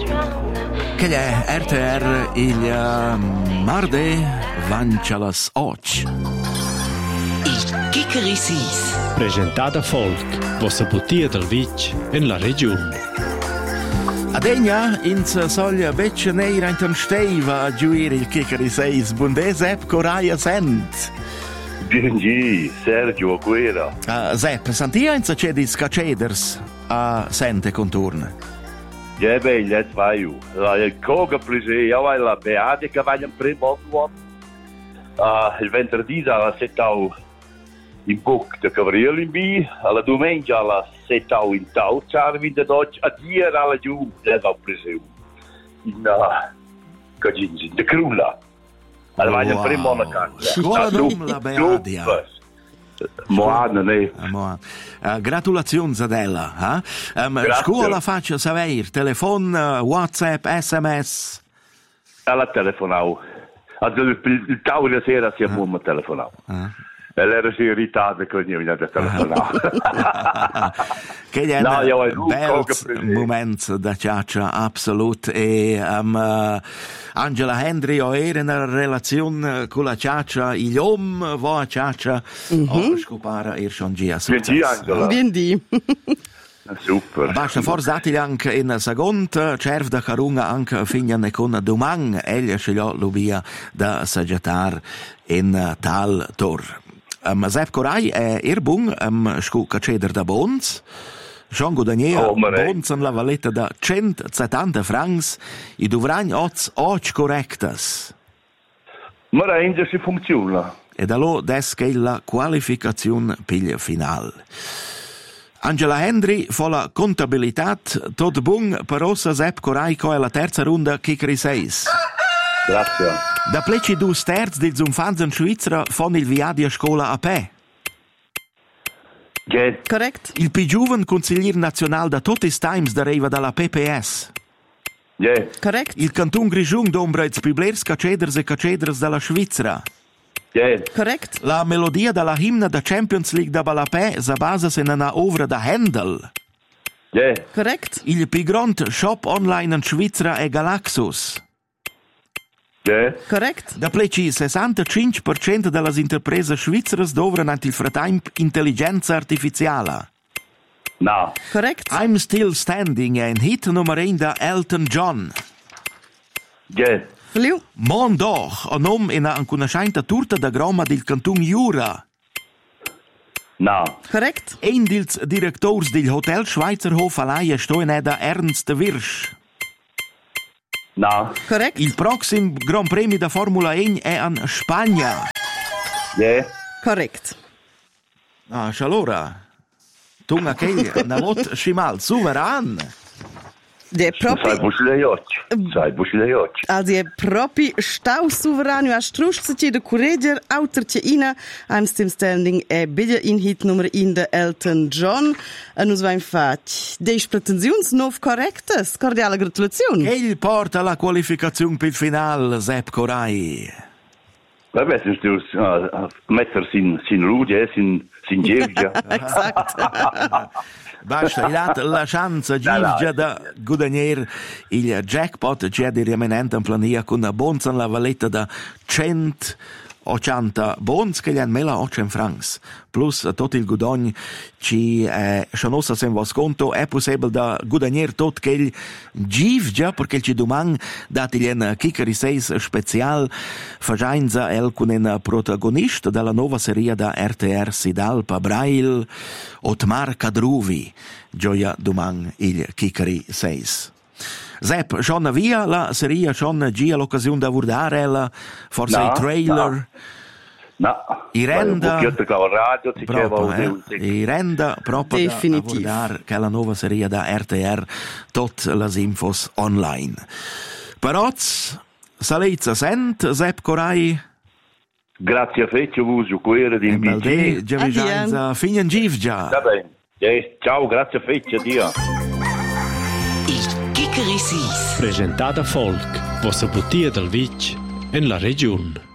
Che è RTR il marde Vanchalas Och. Il Kikeri Sis. Presentata Folk, vostra bottiglia del Vic in la regione. Adegna in soglia becce neira in Tonsteiva a giuire il Kikeri Sis. Bunde Sepp Coraia Sent. Biengi, Sergio Guerra. Sepp, santia in cedis caceders a Sente contorno. Ja, beh, jetzt war ich. Il coga prese, ja, weil la beate che vai in primo il venerdì alla 7 in Buc de Cavriel in B, alla domenica alla 7 in Tau, c'arvi da dodge a dia alla giù, va prese in Cagins, in de Crula. Alla vai in primo na casa. Scuola dom la beadia. Moana, ne. Gratulazioni Adela. Scuola faccia saver, telefon, WhatsApp, SMS. Alla telefonau. Il tavolo di sera si è telefonau. E l'era si irritata che ogni volta telefonau. Che è un bel momento da ciaccia, assolut. E Angela Henry era in relazione con la ciaccia, il uomo va a ciaccia, o scopare il songia. Biendi. Super. Basta forse dati anche in seconda, cerv da carunga anche figlia con domang, egli scegliò l'ubia da saggiatar in tal tor. Sepp Corai è irbung, scu caceder da bons, Jean Godanier, bons in la valletta da 170 francs, i dovragn och correctas. Ma rende si funziona. E da lo desche la qualificazione piglia final. Angela Henry fa la contabilità, tot bung per ossa Sepp Corai co è la terza runda Kikeri 6. Grazie. Da pleci 2/3 dils umfants in Svizzera fanno il viaggio a scuola a pè. Yeah. Correct. Il più giovane consigliere nazionale da tutti i times deriva dalla PPS. Yeah. Correct. Il canton Grigiung dombra i più blers caceders e caceders dalla Svizzera. Yeah. Correct. La melodia della himna da Champions League da Balapè sa basa in una opera da Handel. Yeah. Correct. Il più grande shop online in Svizzera è Galaxus. Yeah. Correct. Da pleci 65% delle imprese svizzere dovranno il frattempo intelligenza artificiale. No. Correct. I'm Still Standing è in hit numero 1 da Elton John. Yeah. Fliu. Mondoch, a nome in una conoscenza turta da gramma del canton Jura. No. Correct. Ein dels directors del Hotel Schweizerhof allein sto in da Ernst Wirsch. No. Correct. Il prossimo Gran Premio da Formula 1 è in Spagna. Yeah. Correct. Allora, tu che una volta scimal, suveran. Der Sai busci le occhi. Also je propi stau suverano a strušcetje de kureder autertje ina I'm Still Standing e bidja in hit nummer in de Elton John en us vain fat deis pretensions nov correctes. Cordiale gratulazioni. Che porta la qualificazione per il finale, Sepp Corai. Vabbè, se tu mettersi in luce, in Gergia. Exakt. Basta, gli date la chance Gergia da guadagnare il jackpot c'è di rimanente in plania con una bonza in la valletta da 180 bons che gli hanno mela 800 francs plus tutto il guadagno ci sono se in vostro conto è possibile da guadagnare tutto che il Gergia perché ci domani dati gli un Kikeri 6 special facenza el con un protagonista della nuova serie da RTR Sidalpa Braille Otmar Kadruvi gioia domani il Kikeri 6. Sepp, schon via la serie, schon gia l'occasione da guardare, forse i trailer. No. I renda. I renda proprio da guardare che è la nuova serie da RTR, tutte le infos online. Però, salezza sent, Sepp Corai. Grazie a Fecchio, Vuso, Quere di Inviti. Già fine Givgia. Va bene. Ciao, grazie a Fecchio, Dio. Kikeri Sis. Presentata Folk, vostra bottiglia del Vic in la regione.